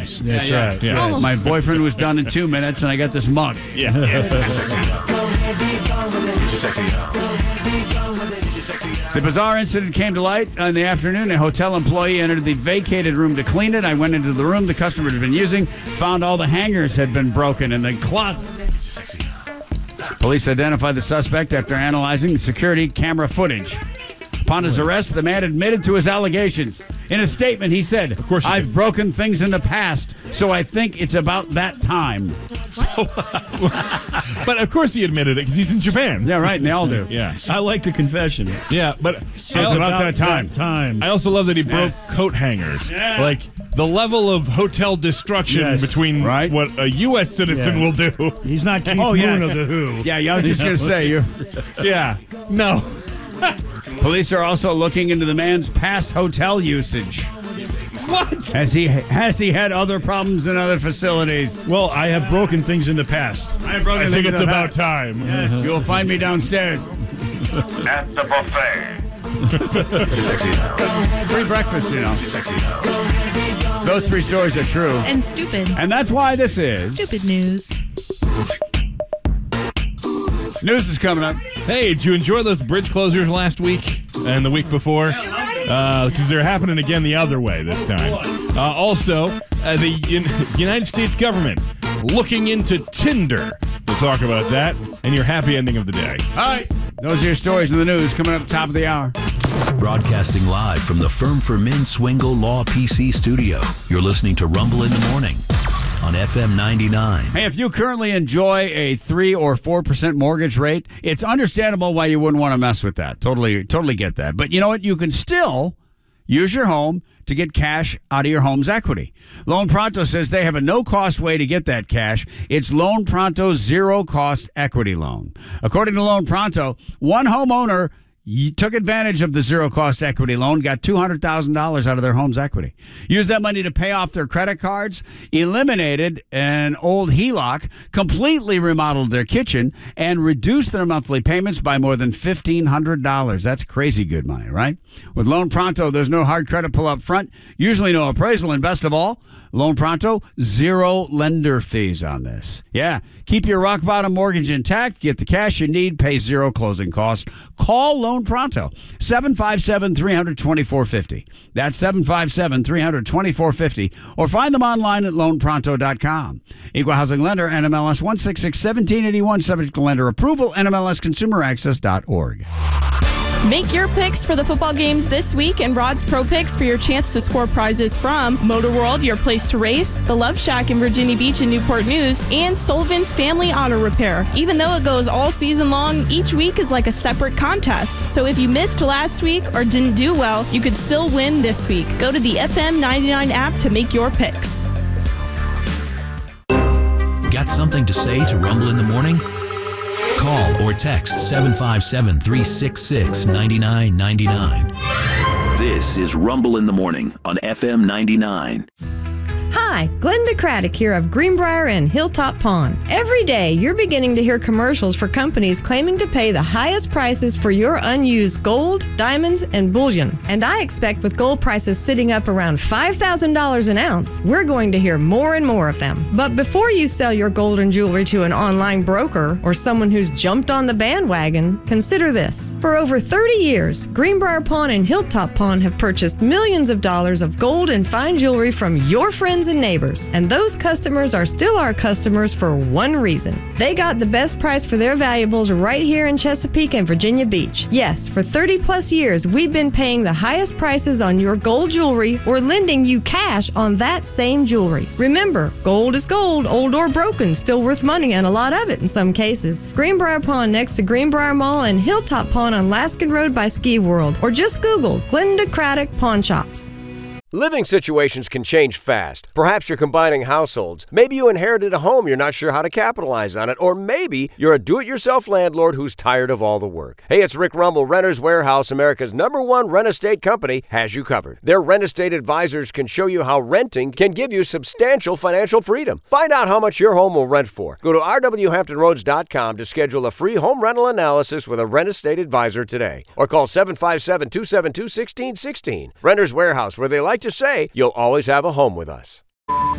house. That's right. Yeah. My boyfriend was done in 2 minutes, and I got this mug. Yeah. The bizarre incident came to light in the afternoon. A hotel employee entered the vacated room to clean it. I went into the room the customer had been using, found all the hangers had been broken in the closet. Police identified the suspect after analyzing the security camera footage. Upon his arrest, the man admitted to his allegations. In a statement, he said, "Of course, I've broken things in the past, so I think it's about that time." But of course he admitted it because he's in Japan. Yeah, right, and they all do. Yeah. I like the confession. Yeah, but So it's about that time. I also love that he broke coat hangers. Yeah. Like the level of hotel destruction Yes. between Right. what a U.S. citizen Yeah. will do. He's not Keith Oh, Moon yes. of The Who. Yeah, I was just going to say, Yeah. No. police are also looking into the man's past hotel usage. What? Has he had other problems in other facilities? Well, I have broken things in the past. I think it's about time. Yes, you'll find me downstairs. At the buffet. Free breakfast, you know. Those three stories are true. And stupid. And that's why this is... Stupid news. News is coming up. Hey, did you enjoy those bridge closures last week and the week before? Because they're happening again the other way this time. Also, the United States government looking into Tinder. We'll talk about that and your happy ending of the day. All right. Those are your stories in the news coming up top of the hour. Broadcasting live from the Firm for Men Swingle Law PC studio. You're listening to Rumble in the Morning on FM 99. Hey, if you currently enjoy a 3 or 4% mortgage rate, it's understandable why you wouldn't want to mess with that. Totally get that. But you know what? You can still use your home to get cash out of your home's equity. Loan Pronto says they have a no-cost way to get that cash. It's Loan Pronto's zero-cost equity loan. According to Loan Pronto, one homeowner took advantage of the zero-cost equity loan, got $200,000 out of their home's equity. Used that money to pay off their credit cards, eliminated an old HELOC, completely remodeled their kitchen, and reduced their monthly payments by more than $1,500. That's crazy good money, right? With Loan Pronto, there's no hard credit pull up front, usually no appraisal, and best of all, Loan Pronto, zero lender fees on this. Yeah, keep your rock bottom mortgage intact, get the cash you need, pay zero closing costs. Call Loan Pronto, 757-300-2450. That's 757-300-2450. Or find them online at loanpronto.com. Equal housing lender, NMLS 166-1781, subject to lender approval, NMLSconsumeraccess.org. Make your picks for the football games this week and Rod's Pro Picks for your chance to score prizes from Motor World, your place to race, the Love Shack in Virginia Beach and Newport News, and Sullivan's Family Auto Repair. Even though it goes all season long, each week is like a separate contest. So if you missed last week or didn't do well, you could still win this week. Go to the FM 99 app to make your picks. Got something to say to Rumble in the Morning? Call or text 757-366-9999. This is Rumble in the Morning on FM 99. Hi, Glenda Craddock here of Greenbrier and Hilltop Pond. Every day, you're beginning to hear commercials for companies claiming to pay the highest prices for your unused gold, diamonds, and bullion. And I expect with gold prices sitting up around $5,000 an ounce, we're going to hear more and more of them. But before you sell your gold and jewelry to an online broker or someone who's jumped on the bandwagon, consider this. For over 30 years, Greenbrier Pawn and Hilltop Pawn have purchased millions of dollars of gold and fine jewelry from your friends and neighbors. And those customers are still our customers for one reason. They got the best price for their valuables right here in Chesapeake and Virginia Beach. Yes, for 30 plus years, we've been paying the highest prices on your gold jewelry or lending you cash on that same jewelry. Remember, gold is gold, old or broken, still worth money and a lot of it in some cases. Greenbrier Pawn next to Greenbrier Mall and Hilltop Pawn on Laskin Road by Ski World. Or just Google Glenda Craddock Pawn Shops. Living situations can change fast. Perhaps you're combining households. Maybe you inherited a home you're not sure how to capitalize on it. Or maybe you're a do-it-yourself landlord who's tired of all the work. Hey, it's Rick Rumble. Renters Warehouse, America's #1 rent estate company, has you covered. Their rent estate advisors can show you how renting can give you substantial financial freedom. Find out how much your home will rent for. Go to rwhamptonroads.com to schedule a free home rental analysis with a rent estate advisor today. Or call 757-272-1616. Renters Warehouse, where they like to say, you'll always have a home with us.